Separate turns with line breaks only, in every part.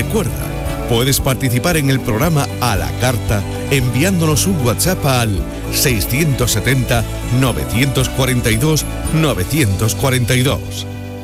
Recuerda, puedes participar en el programa a la carta enviándonos un WhatsApp al 670-942-942.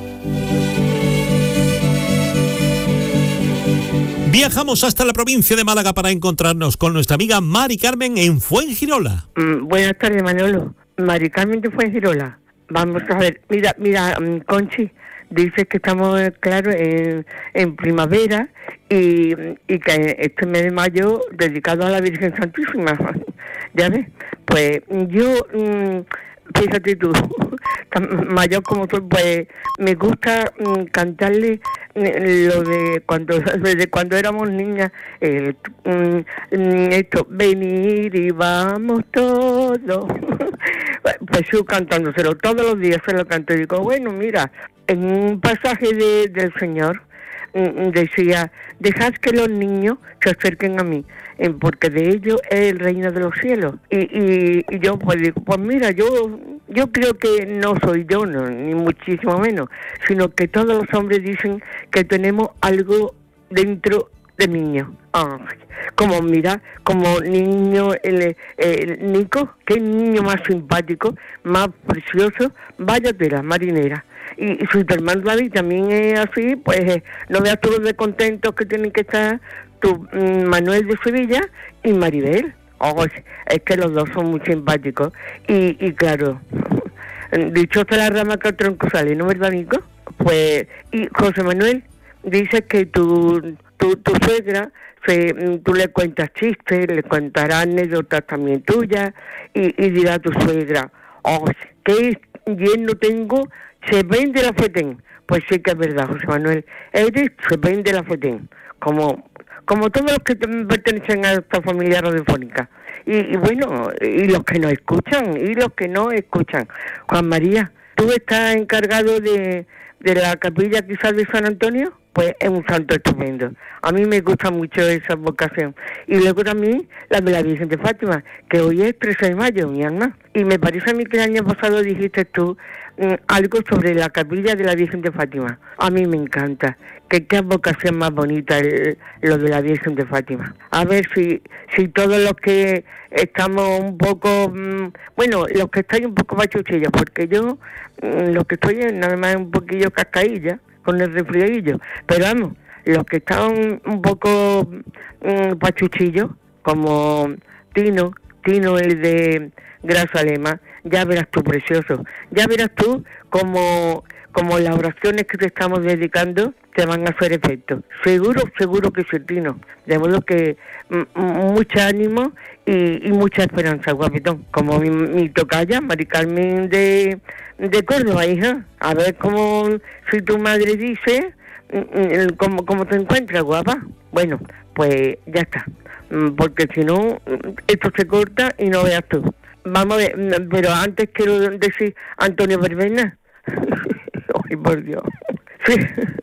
Viajamos hasta la provincia de Málaga para encontrarnos con nuestra amiga Mari Carmen en Fuengirola.
Buenas tardes, Manolo. Mari Carmen de Fuengirola. Vamos a ver, mira, Conchi, dice que estamos, claro, en primavera y que este mes de mayo dedicado a la Virgen Santísima. ¿Ya ves? Pues yo, fíjate tú, tan mayor como soy, pues me gusta cantarle lo de cuando éramos niñas, esto, venir y vamos todos. Pues sigo cantándoselo todos los días, se lo canto y digo, bueno, mira, en un pasaje del Señor decía, dejad que los niños se acerquen a mí, porque de ellos es el reino de los cielos. Y yo pues digo, pues mira, yo creo que no soy yo, no, ni muchísimo menos, sino que todos los hombres dicen que tenemos algo dentro de niños. Como mira, como niño el Nico, qué niño más simpático, más precioso, vaya tela marinera. Y su hermano David también es así, pues no veas tú los de contentos que tienen que estar tu Manuel de Sevilla y Maribel. Es que los dos son muy simpáticos. Y claro, dichosa la rama que el tronco sale, ¿no, verdad, Nico? Pues, y José Manuel dice que tu suegra, tú le cuentas chistes, le contarás anécdotas también tuyas y dirá a tu suegra, qué yerno tengo, se vende la fetén. Pues sí que es verdad, José Manuel, se vende la fetén, como todos los que pertenecen a esta familia radiofónica. Y bueno, y los que no escuchan. Juan María, ¿tú estás encargado de la capilla quizás de San Antonio? Pues es un santo estupendo. A mí me gusta mucho esa vocación. Y luego también la de la Virgen de Fátima, que hoy es 13 de mayo, mi alma. Y me parece a mí que el año pasado dijiste tú algo sobre la capilla de la Virgen de Fátima. A mí me encanta. Qué vocación más bonita lo de la Virgen de Fátima. A ver si todos los que estamos un poco, los que estáis un poco pachuchillos, porque yo lo que estoy es nada más un poquillo cascailla, con el resfriadillo, pero vamos, los que están un poco pachuchillos, como Tino el de Grazalema, ya verás tú, precioso, ya verás tú como las oraciones que te estamos dedicando te van a hacer efecto. Seguro que sí, Tino. De modo que mucho ánimo y mucha esperanza, guapetón. Como mi tocaya, Mari Carmen de Córdoba, hija. A ver si tu madre dice, cómo te encuentras, guapa. Bueno, pues ya está. Porque si no, esto se corta y no veas tú. Vamos a ver, pero antes quiero decir Antonio Verbena. Ay, por Dios. Sí.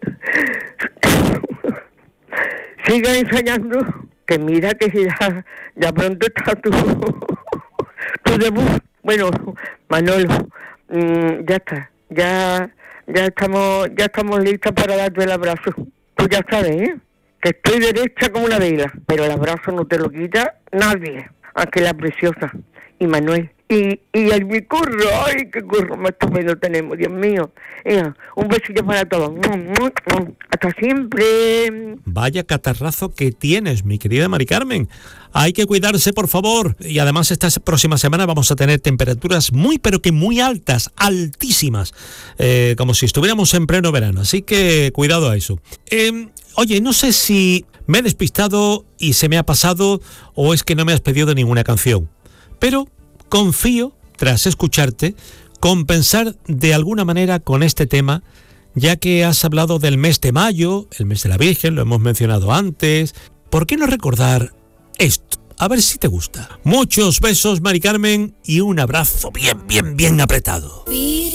Siga ensayando, que mira que ya pronto está tu debut. Bueno, Manolo, ya está, ya estamos listas para darte el abrazo. Tú ya sabes, que estoy derecha como una vela, pero el abrazo no te lo quita nadie, aunque la preciosa. Y Manuel, y el mi curro, ay, qué curro más estupendo tenemos, Dios mío. Un besillo para todos. Hasta siempre.
Vaya catarrazo que tienes, mi querida Mari Carmen. Hay que cuidarse, por favor. Y además esta próxima semana vamos a tener temperaturas muy, pero que muy altas, altísimas, como si estuviéramos en pleno verano. Así que cuidado a eso. Oye, no sé si me he despistado y se me ha pasado o es que no me has pedido ninguna canción. Pero confío, tras escucharte, compensar de alguna manera con este tema, ya que has hablado del mes de mayo, el mes de la Virgen, lo hemos mencionado antes. ¿Por qué no recordar esto? A ver si te gusta. Muchos besos, Mari Carmen, y un abrazo bien apretado.